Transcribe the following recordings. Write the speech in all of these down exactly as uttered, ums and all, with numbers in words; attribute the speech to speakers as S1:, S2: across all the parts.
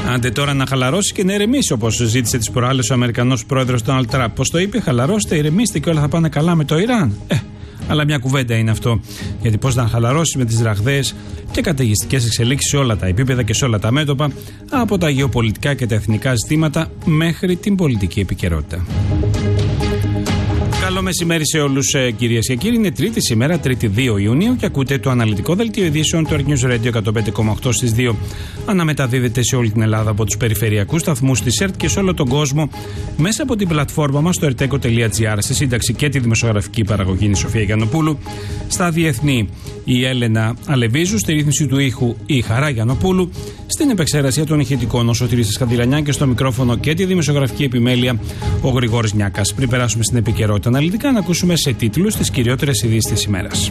S1: Άντε τώρα να χαλαρώσει και να ηρεμήσει, όπως ζήτησε τις προάλλες ο Αμερικανός πρόεδρος Ντόναλντ Τραμπ. Πώς το είπε, χαλαρώστε, ηρεμήστε και όλα θα πάνε καλά με το Ιράν. Ε, αλλά μια κουβέντα είναι αυτό. Γιατί πώς να χαλαρώσει με τις ραγδαίες και καταιγιστικές εξελίξεις σε όλα τα επίπεδα και σε όλα τα μέτωπα, από τα γεωπολιτικά και τα εθνικά ζητήματα μέχρι την πολιτική επικαιρότητα. Καλό μεσημέρι σε όλους, κυρίες και κύριοι. Είναι Τρίτη σήμερα, Τρίτη δύο Ιουνίου, και ακούτε το αναλυτικό δελτίο ειδήσεων του Earth News Radio εκατόν πέντε κόμμα οκτώ στις δύο. Αναμεταδίδεται σε όλη την Ελλάδα από τους περιφερειακούς σταθμούς της ΕΡΤ και σε όλο τον κόσμο μέσα από την πλατφόρμα μας στο ερτέκο τελεία τζι άρ. Στη σύνταξη και τη δημοσιογραφική παραγωγή είναι η Σοφία Γιαννοπούλου. Στα διεθνή η Έλενα Αλεβίζου. Στη ρύθμιση του ήχου η Χαρά Γιαννοπούλου. Στην επεξεργασία των ηχητικών ο Σωτήρης Καντιλανιά και στο μικρόφωνο και τη δημοσιογραφική επιμέλεια ο Γρηγόρης Νιάκας. Πριν περάσουμε στην επικαιρότητα αναλυτικά, να ακούσουμε σε τίτλους τις κυριότερες ειδήσεις της ημέρας.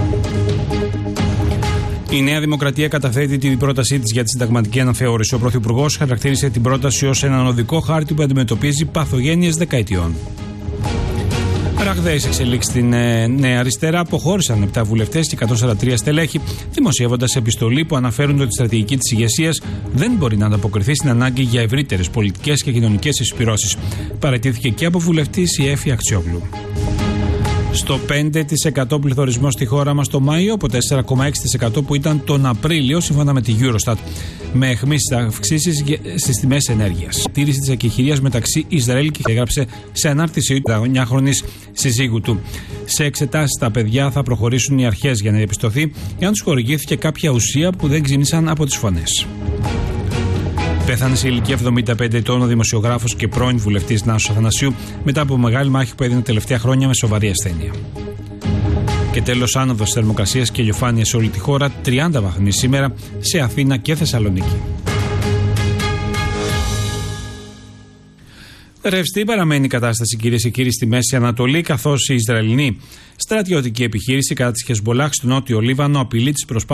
S1: Η Νέα Δημοκρατία καταθέτει την πρότασή της για τη συνταγματική αναθεώρηση. Ο Πρωθυπουργός χαρακτήρισε την πρόταση ως έναν οδικό χάρτη που αντιμετωπίζει παθογένειες δεκαετιών. Ραγδαίες εξελίξεις στην ε, Νέα Αριστερά. Αποχώρησαν επτά βουλευτές και εκατόν σαράντα τρία στελέχη, δημοσιεύοντας επιστολή που αναφέρουν ότι η στρατηγική της ηγεσίας δεν μπορεί να ανταποκριθεί στην ανάγκη για ευρύτερες πολιτικές και κοινωνικές εισπυρώσεις. Παραιτήθηκε και από βουλευτής η Έφη Αξιόγλου. Στο πέντε τοις εκατό πληθωρισμό στη χώρα μας το Μάιο, από τέσσερα κόμμα έξι τοις εκατό που ήταν τον Απρίλιο, σύμφωνα με τη Eurostat, με αιχμείς αυξήσεις στις τιμές ενέργειας. Τήρηση της εκεχηρίας μεταξύ Ισραήλ και έγραψε σε ανάρτησή του εννιάχρονης συζύγου του. Σε εξετάσεις στα παιδιά θα προχωρήσουν οι αρχές για να διαπιστωθεί εάν τους χορηγήθηκε κάποια ουσία που δεν ξύνησαν από τις φωνές. Πέθανε σε ηλικία εβδομήντα πέντε ετών ο δημοσιογράφος και πρώην βουλευτής Νάσος Αθανασίου μετά από μεγάλη μάχη που έδινε τελευταία χρόνια με σοβαρή ασθένεια. Και τέλος, άνοδος θερμοκρασίας και ηλιοφάνεια σε όλη τη χώρα, τριάντα βαθμοί σήμερα σε Αθήνα και Θεσσαλονίκη. Ρευστή παραμένει η κατάσταση, κυρίες και κύριοι, στη Μέση Ανατολή, καθώς η Ισραηλινή στρατιωτική επιχείρηση κατά της Χεσμολάχ στο νότιο Λίβανο απειλεί τις προσπάθειες